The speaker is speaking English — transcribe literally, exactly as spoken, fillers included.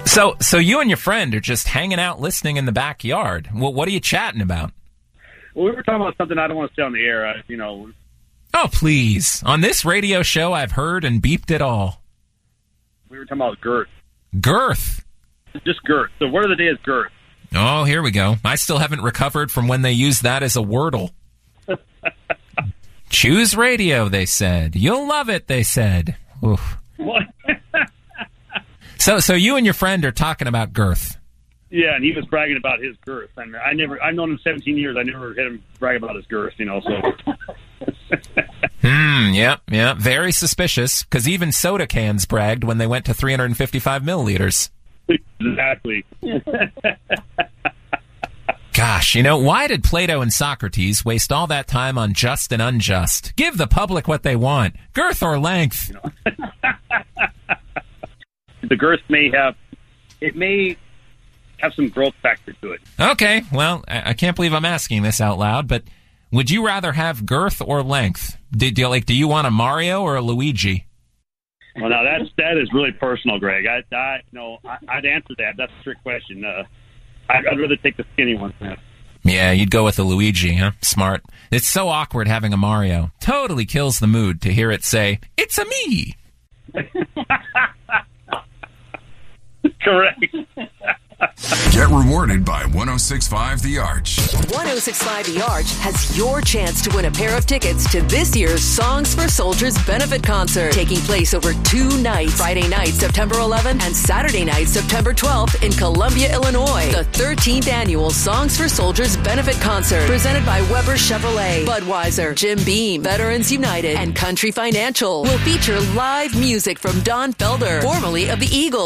So, so you and your friend are just hanging out, listening in the backyard. Well, what are you chatting about? Well, we were talking about something I don't want to say on the air. I, you know. Oh, please! On this radio show, I've heard and beeped it all. We were talking about girth. Girth. Just girth. The word of the day is girth. Oh, here we go. I still haven't recovered from when they used that as a wordle. Choose radio, they said. You'll love it, they said. Oof. What? so, so you and your friend are talking about girth. Yeah, and he was bragging about his girth. I, mean, I never, I've known him seventeen years. I never heard him brag about his girth, you know. So. Hmm. Yep. Yeah. Very suspicious. Because even soda cans bragged when they went to three hundred fifty-five milliliters. Exactly. Gosh, you know, why did Plato and Socrates waste all that time on just and unjust? Give the public what they want, girth or length. You know? The girth may have, it may have some growth factor to it. Okay, well, I, I can't believe I'm asking this out loud, but would you rather have girth or length? Do, do, like, do you want a Mario or a Luigi? Well, now that's that is really personal, Greg. I, I no, I, I'd answer that. That's a trick question. Uh, I'd, I'd rather take the skinny one. Yeah, you'd go with the Luigi, huh? Smart. It's so awkward having a Mario. Totally kills the mood to hear it say, "It's a me." Correct. Get rewarded by one oh six point five The Arch. one oh six point five The Arch has your chance to win a pair of tickets to this year's Songs for Soldiers benefit concert, taking place over two nights, Friday night, September eleventh, and Saturday night, September twelfth, in Columbia, Illinois. The thirteenth annual Songs for Soldiers benefit concert, presented by Weber Chevrolet, Budweiser, Jim Beam, Veterans United, and Country Financial, will feature live music from Don Felder, formerly of the Eagles.